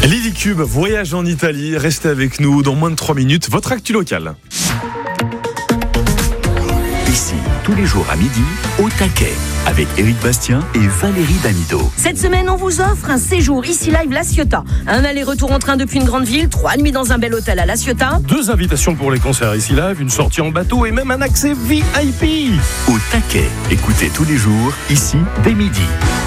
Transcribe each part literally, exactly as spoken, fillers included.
Lily Cube, voyage en Italie, restez avec nous dans moins de trois minutes, votre actu locale. Ici, tous les jours à midi, au taquet, avec Éric Bastien et Valérie Damido. Cette semaine, on vous offre un séjour ici live La Ciotat. Un aller-retour en train depuis une grande ville, trois nuits dans un bel hôtel à La Ciotat. Deux invitations pour les concerts ici live, une sortie en bateau et même un accès V I P. Au taquet, écoutez tous les jours, ici, dès midi.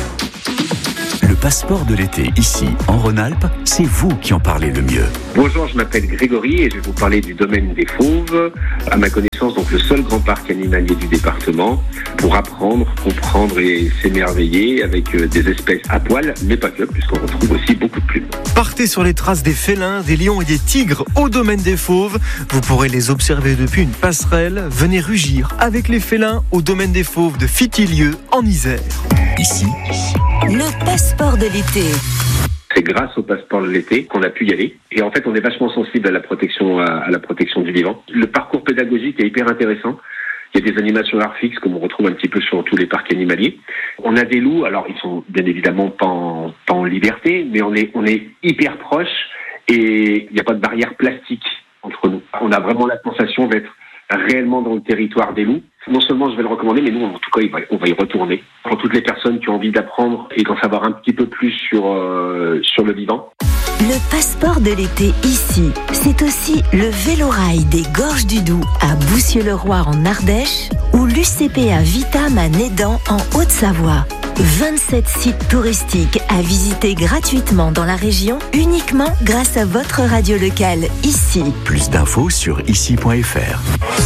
Le passeport de l'été, ici, en Rhône-Alpes, c'est vous qui en parlez le mieux. Bonjour, je m'appelle Grégory et je vais vous parler du domaine des Fauves. À ma connaissance, donc le seul grand parc animalier du département, pour apprendre, comprendre et s'émerveiller avec des espèces à poil, mais pas que, puisqu'on retrouve aussi beaucoup de plumes. Partez sur les traces des félins, des lions et des tigres au domaine des Fauves. Vous pourrez les observer depuis une passerelle. Venez rugir avec les félins au domaine des Fauves de Fitilieu, en Isère. Ici, le passeport de l'été. C'est grâce au passeport de l'été qu'on a pu y aller. Et en fait, on est vachement sensible à la protection, à la protection du vivant. Le parcours pédagogique est hyper intéressant. Il y a des animations art fixes comme on retrouve un petit peu sur tous les parcs animaliers. On a des loups, alors ils sont bien évidemment pas en, pas en liberté, mais on est, on est hyper proches et il n'y a pas de barrière plastique entre nous. On a vraiment la sensation d'être réellement dans le territoire des loups. Non seulement je vais le recommander, mais nous, en tout cas, on va y retourner. Pour toutes les personnes qui ont envie d'apprendre et d'en savoir un petit peu plus sur, euh, sur le vivant. Le passeport de l'été ici, c'est aussi le vélorail des Gorges du Doubs à Boussieu-le-Roi en Ardèche ou l'U C P A Vitam à Nédan en Haute-Savoie. vingt-sept sites touristiques à visiter gratuitement dans la région, uniquement grâce à votre radio locale ici. Plus d'infos sur ici point f r.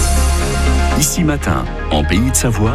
Ici matin, en Pays de Savoie,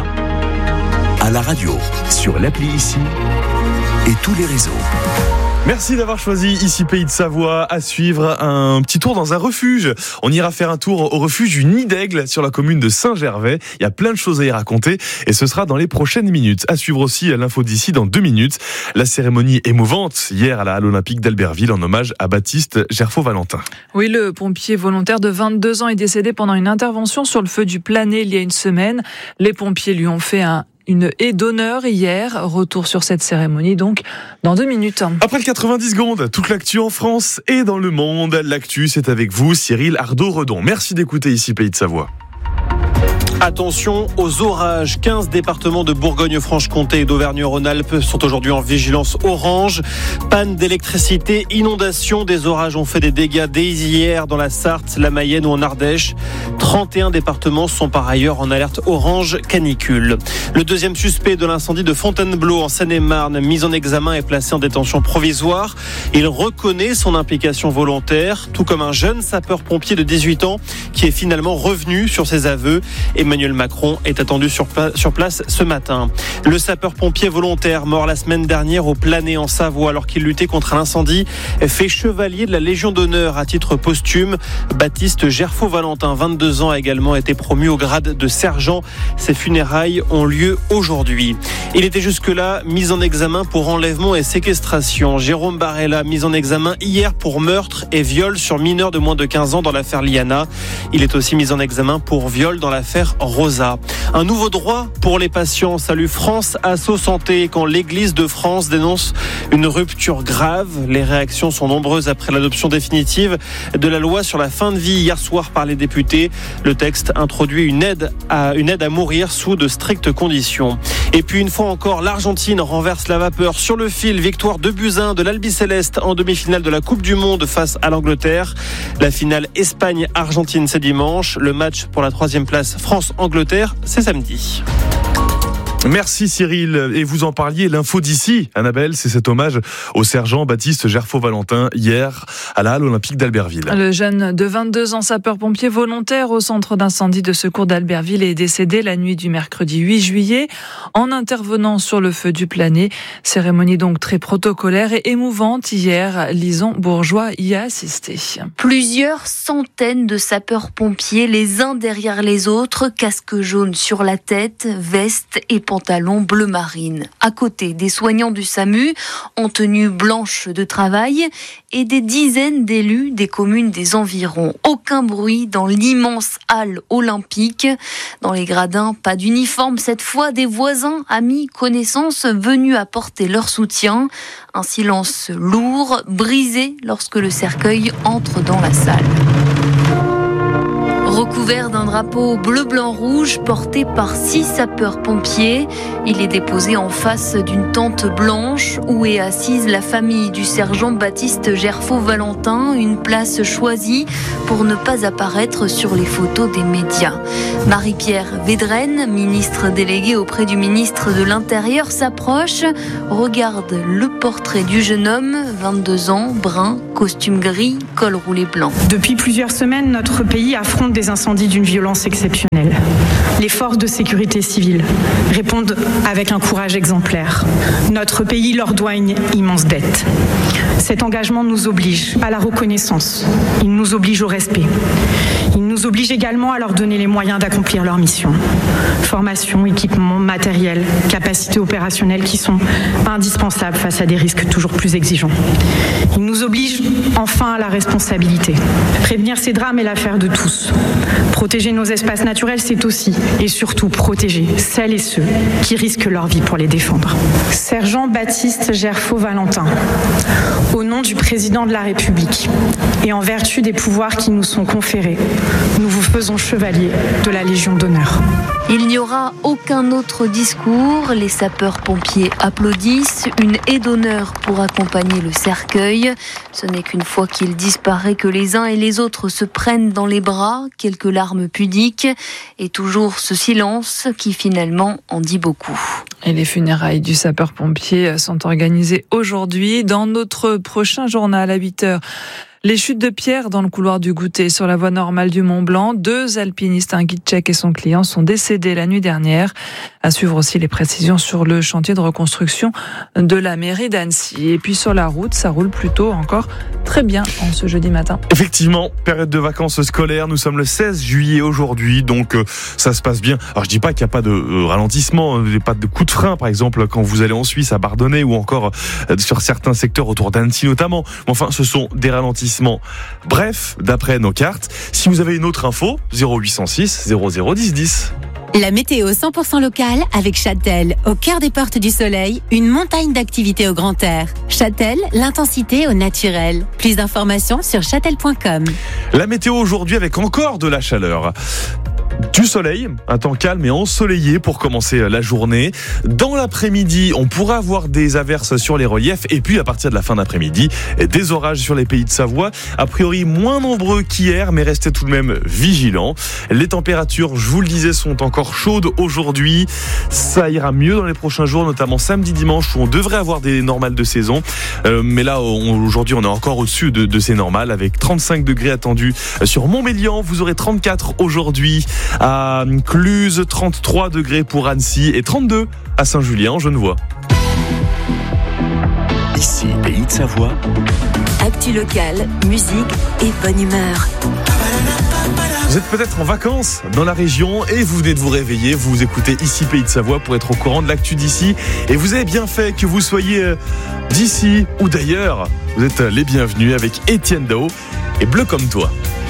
à la radio, sur l'appli Ici et tous les réseaux. Merci d'avoir choisi Ici Pays de Savoie. À suivre, un petit tour dans un refuge. On ira faire un tour au refuge du Nid d'Aigle sur la commune de Saint-Gervais. Il y a plein de choses à y raconter et ce sera dans les prochaines minutes. À suivre aussi l'info d'ici dans deux minutes. La cérémonie émouvante hier à la Halle Olympique d'Albertville en hommage à Baptiste Gerfaud-Valentin. Oui, le pompier volontaire de vingt-deux ans est décédé pendant une intervention sur le feu du Plané il y a une semaine. Les pompiers lui ont fait un Une haie d'honneur hier. Retour sur cette cérémonie donc dans deux minutes. Après le quatre-vingt-dix secondes, toute l'actu en France et dans le monde. L'actu, c'est avec vous, Cyril Ardo-Redon. Merci d'écouter Ici Pays de Savoie. Attention aux orages. quinze départements de Bourgogne-Franche-Comté et d'Auvergne-Rhône-Alpes sont aujourd'hui en vigilance orange. Panne d'électricité, inondation. Des orages ont fait des dégâts dès hier dans la Sarthe, la Mayenne ou en Ardèche. trente et un départements sont par ailleurs en alerte orange canicule. Le deuxième suspect de l'incendie de Fontainebleau en Seine-et-Marne, mis en examen et placé en détention provisoire. Il reconnaît son implication volontaire, tout comme un jeune sapeur-pompier de dix-huit ans qui est finalement revenu sur ses aveux. Emmanuel Macron est attendu sur, sur place ce matin. Le sapeur-pompier volontaire mort la semaine dernière au Plané en Savoie alors qu'il luttait contre un incendie fait chevalier de la Légion d'honneur à titre posthume. Baptiste Gerfaud-Valentin, vingt-deux ans, a également été promu au grade de sergent. Ses funérailles ont lieu aujourd'hui. Il était jusque-là mis en examen pour enlèvement et séquestration. Jérôme Barella, mis en examen hier pour meurtre et viol sur mineur de moins de quinze ans dans l'affaire Liana. Il est aussi mis en examen pour viol dans l'affaire Rosa. Un nouveau droit pour les patients. Salut France Asso Santé quand l'Église de France dénonce une rupture grave. Les réactions sont nombreuses après l'adoption définitive de la loi sur la fin de vie hier soir par les députés. Le texte introduit une aide à, une aide à mourir sous de strictes conditions. Et puis une fois encore, l'Argentine renverse la vapeur sur le fil. Victoire deux buts à un de l'Albi Céleste en demi-finale de la Coupe du Monde face à l'Angleterre. La finale Espagne-Argentine, c'est dimanche. Le match pour la troisième place France-Angleterre, c'est samedi. Merci Cyril. Et vous en parliez, l'info d'ici, Annabelle, c'est cet hommage au sergent Baptiste Gerfaud-Valentin hier à la Halle Olympique d'Albertville. Le jeune de vingt-deux ans, sapeur-pompier volontaire au centre d'incendie de secours d'Albertville, est décédé la nuit du mercredi huit juillet en intervenant sur le feu du Plané. Cérémonie donc très protocolaire et émouvante hier. Lison Bourgeois y a assisté. Plusieurs centaines de sapeurs-pompiers, les uns derrière les autres, casque jaune sur la tête, veste et pantalon pantalon bleu marine. À côté, des soignants du SAMU en tenue blanche de travail et des dizaines d'élus des communes des environs. Aucun bruit dans l'immense halle olympique. Dans les gradins, pas d'uniforme cette fois, des voisins, amis, connaissances venus apporter leur soutien. Un silence lourd, brisé lorsque le cercueil entre dans la salle. Recouvert d'un drapeau bleu-blanc-rouge porté par six sapeurs-pompiers, il est déposé en face d'une tente blanche où est assise la famille du sergent Baptiste Gerfaux-Valentin, une place choisie pour ne pas apparaître sur les photos des médias. Marie-Pierre Védrenne, ministre déléguée auprès du ministre de l'Intérieur, s'approche, regarde le portrait du jeune homme, vingt-deux ans, brun, costume gris, col roulé blanc. Depuis plusieurs semaines, notre pays affronte des incendies d'une violence exceptionnelle. Les forces de sécurité civile répondent avec un courage exemplaire. Notre pays leur doit une immense dette. Cet engagement nous oblige à la reconnaissance. Il nous oblige au respect. Il nous oblige également à leur donner les moyens d'accomplir leur mission. Formation, équipement, matériel, capacités opérationnelles qui sont indispensables face à des risques toujours plus exigeants. Il nous oblige enfin à la responsabilité. Prévenir ces drames est l'affaire de tous. Protéger nos espaces naturels, c'est aussi et surtout protéger celles et ceux qui risquent leur vie pour les défendre. Sergent Baptiste Gerfaux-Valentin, au nom du président de la République et en vertu des pouvoirs qui nous sont conférés, nous vous faisons chevalier de la Légion d'honneur. Il n'y aura aucun autre discours. Les sapeurs-pompiers applaudissent. Une haie d'honneur pour accompagner le cercueil. Ce n'est qu'une fois qu'il disparaît que les uns et les autres se prennent dans les bras. Quelques larmes pudiques et toujours ce silence qui finalement en dit beaucoup. Et les funérailles du sapeur-pompier sont organisées aujourd'hui. Dans notre prochain journal à huit heures, les chutes de pierre dans le couloir du Goûter sur la voie normale du Mont-Blanc. Deux alpinistes, un guide tchèque et son client, sont décédés la nuit dernière. À suivre aussi les précisions sur le chantier de reconstruction de la mairie d'Annecy. Et puis sur la route, ça roule plutôt encore très bien en ce jeudi matin. Effectivement, période de vacances scolaires. Nous sommes le seize juillet aujourd'hui, donc euh, ça se passe bien. Alors je dis pas qu'il n'y a pas de euh, ralentissement, il n'y a pas de coup de frein, par exemple, quand vous allez en Suisse, à Bardonnay, ou encore euh, sur certains secteurs autour d'Annecy notamment. Mais enfin, ce sont des ralentissements. Bref, d'après nos cartes, si vous avez une autre info, zéro huit cent six zéro zéro dix dix. La météo cent pour cent locale avec Châtel, au cœur des portes du soleil, une montagne d'activités au grand air. Châtel, l'intensité au naturel. Plus d'informations sur châtel point com. La météo aujourd'hui avec encore de la chaleur. Du soleil, un temps calme et ensoleillé pour commencer la journée. Dans l'après-midi, on pourra avoir des averses sur les reliefs et puis à partir de la fin d'après-midi, des orages sur les pays de Savoie. A priori moins nombreux qu'hier, mais restez tout de même vigilants. Les températures, je vous le disais, sont encore chaudes aujourd'hui. Ça ira mieux dans les prochains jours, notamment samedi, dimanche, où on devrait avoir des normales de saison. Euh, mais là, on, aujourd'hui, on est encore au-dessus de, de ces normales, avec trente-cinq degrés attendus sur Montmélian. Vous aurez trente-quatre aujourd'hui. À Cluse, trente-trois degrés pour Annecy et trente-deux à Saint-Julien en Genevois. Ici, Pays de Savoie. Actu locale, musique et bonne humeur. Vous êtes peut-être en vacances dans la région et vous venez de vous réveiller, vous écoutez ici Pays de Savoie pour être au courant de l'actu d'ici. Et vous avez bien fait, que vous soyez d'ici ou d'ailleurs. Vous êtes les bienvenus avec Étienne Dao et Bleu comme toi.